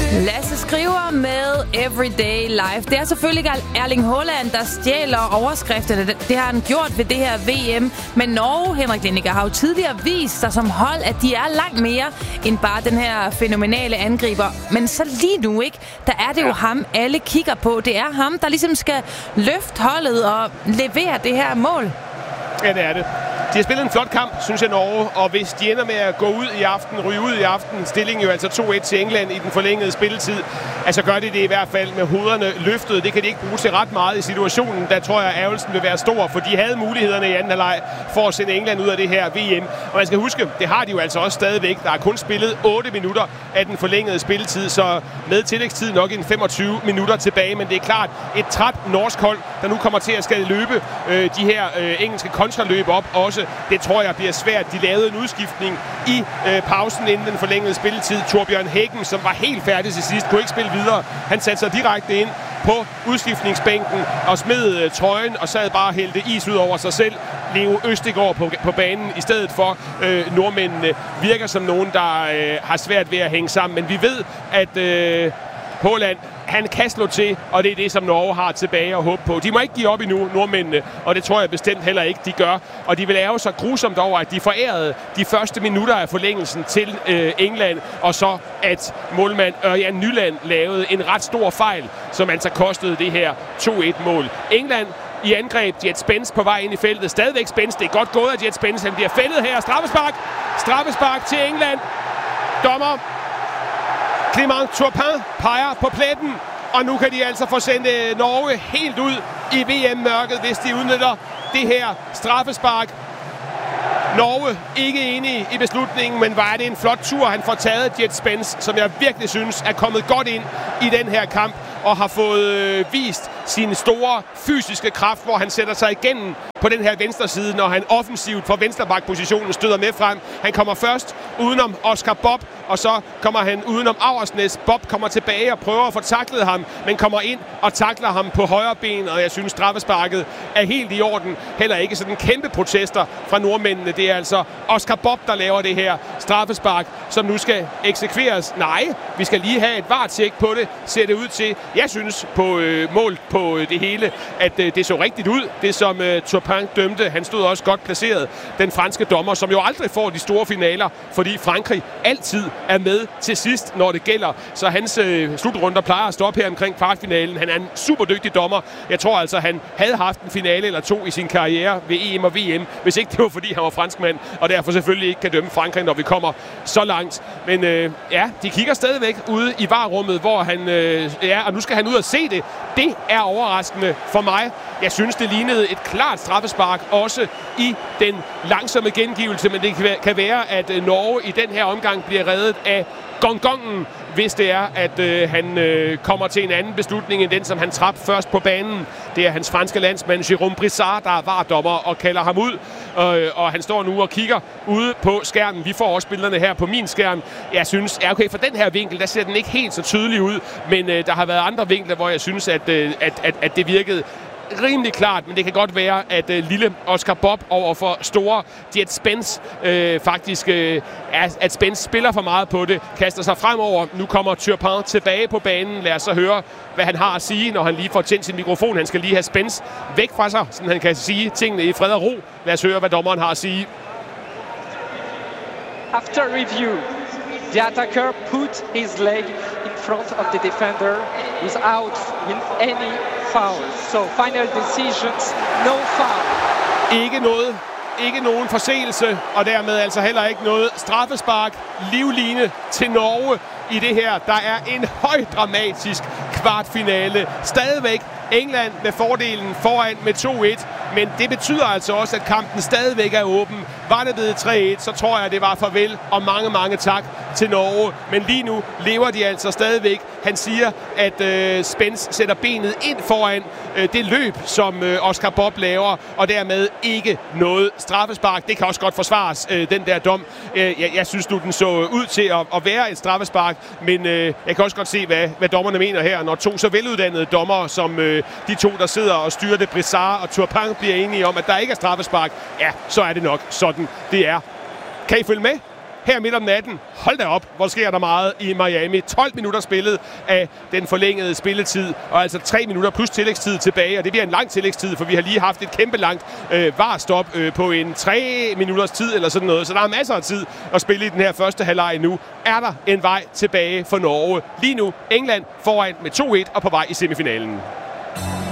Lasse skriver med Everyday Life. Det er selvfølgelig ikke Erling Haaland, der stjæler overskrifterne. Det har han gjort ved det her VM. Men Norge, Henrik Lineker, har jo tidligere vist sig som hold, at de er langt mere end bare den her fænomenale angriber. Men så lige nu, ikke? Der er det jo ham, alle kigger på. Det er ham, der ligesom skal løfte holdet og levere det her mål. Ja, det er det. De har spillet en flot kamp, synes jeg, Norge, og hvis de ender med at gå ud i aften, ryge ud i aften, stillingen jo altså 2-1 til England i den forlængede spilletid, altså gør de det i hvert fald med hovederne løftet. Det kan de ikke bruge til ret meget i situationen. Der tror jeg, at ærgelsen vil være stor, for de havde mulighederne i anden halvleg for at sende England ud af det her VM. Og man skal huske, det har de jo altså også stadigvæk. Der er kun spillet 8 minutter af den forlængede spilletid, så med tillægstid nok en 25 minutter tilbage. Men det er klart, et træt norsk hold, der nu kommer til at skal løbe de her engelske kontraløb op også. Det tror jeg bliver svært. De lavede en udskiftning i pausen inden den forlængede spilletid. Torbjørn Hækken, som var helt færdig til sidst, kunne ikke spille videre. Han satte sig direkte ind på udskiftningsbænken og smed trøjen og sad bare og hældte is ud over sig selv. Leo Østegård på banen i stedet for. Nordmændene virker som nogen, der har svært ved at hænge sammen. Men vi ved, at Haaland, han kan slå til, og det er det, som Norge har tilbage at håbe på. De må ikke give op endnu, nordmændene, og det tror jeg bestemt heller ikke, de gør. Og de vil lave sig grusomt over, at de forærede de første minutter af forlængelsen til England, og så at målmand Ørjan Nyland lavede en ret stor fejl, som altså kostede det her 2-1-mål. England i angreb, Jet Spence på vej ind i feltet. Stadigvæk Spence, det er godt gået af Jet Spence. Han bliver fældet her. Straffespark til England. Dommer Clément Turpin peger på pletten, og nu kan de altså få sendt Norge helt ud i VM-mørket, hvis de udnytter det her straffespark. Norge ikke enige i beslutningen, men var det en flot tur, han får taget Jet Spence, som jeg virkelig synes er kommet godt ind i den her kamp og har fået vist sin store fysiske kraft, hvor han sætter sig igennem på den her venstre side, når han offensivt fra venstreback-positionen støder med frem. Han kommer først udenom Oscar Bob, og så kommer han udenom Auersnes. Bob kommer tilbage og prøver at få taklet ham, men kommer ind og takler ham på højre ben, og jeg synes, straffesparket er helt i orden. Heller ikke sådan kæmpe protester fra nordmændene. Det er altså Oscar Bob, der laver det her straffespark, som nu skal eksekveres. Nej, vi skal lige have et VAR-tjek på det, ser det ud til. Jeg synes på mål på det hele, at det så rigtigt ud, det som Turpin dømte. Han stod også godt placeret, den franske dommer, som jo aldrig får de store finaler, fordi Frankrig altid er med til sidst, når det gælder. Så hans slutrunder plejer at stoppe her omkring kvartfinalen. Han er en super dygtig dommer. Jeg tror altså, han havde haft en finale eller to i sin karriere ved EM og VM, hvis ikke det var, fordi han var franskmand, og derfor selvfølgelig ikke kan dømme Frankrig, når vi kommer så langt. Men ja, de kigger stadigvæk ude i VAR-rummet, hvor han er, og nu skal han ud og se det. Det er overraskende for mig. Jeg synes, det lignede et klart straffespark, også i den langsomme gengivelse, men det kan være, at Norge i den her omgang bliver reddet af gongongen, hvis det er, at han kommer til en anden beslutning end den, som han traf først på banen. Det er hans franske landsmand Jérôme Brissard, der er VAR-dommer og kalder ham ud. Og han står nu og kigger ude på skærmen. Vi får også billederne her på min skærm. Jeg synes, okay, for den her vinkel, der ser den ikke helt så tydelig ud, men der har været andre vinkler, hvor jeg synes, at det virkede rimelig klart, men det kan godt være, at lille Oscar Bob over for store Jet Spence at Spence spiller for meget på det, kaster sig fremover. Nu kommer Turpin tilbage på banen. Lad os så høre, hvad han har at sige, når han lige får tændt sin mikrofon. Han skal lige have Spence væk fra sig, så han kan sige tingene i fred og ro. Lad os høre, hvad dommeren har at sige. After review, the attacker put his leg in front of the defender without any foul. So final decisions, no foul. Ikke nogen forseelse, og dermed altså heller ikke noget straffespark. Livline til Norge i det her. Der er en højdramatisk kvartfinale. Stadigvæk England med fordelen foran med 2-1, men det betyder altså også, at kampen stadigvæk er åben. Var det blevet 3-1, så tror jeg, det var farvel og mange, mange tak til Norge. Men lige nu lever de altså stadigvæk. Han siger, at Spence sætter benet ind foran det løb, som Oscar Bob laver, og dermed ikke noget straffespark. Det kan også godt forsvares, den der dom. Jeg synes nu, den så ud til at være et straffespark, men jeg kan også godt se, hvad dommerne mener her, når to så veluddannede dommere, som de to, der sidder og styrer det, Brissard og Turpin, bliver enige om, at der ikke er straffespark. Ja, så er det nok sådan, det er. Kan I følge med? her midt om natten. Hold da op, hvor sker der meget i Miami. 12 minutter spillet af den forlængede spilletid, og altså 3 minutter plus tillægstid tilbage, og det bliver en lang tillægstid, for vi har lige haft et kæmpe langt VAR-stop på en 3 minutters tid eller sådan noget, så der er masser af tid at spille i den her første halvleg nu. Er der en vej tilbage for Norge? Lige nu England foran med 2-1 og på vej i semifinalen.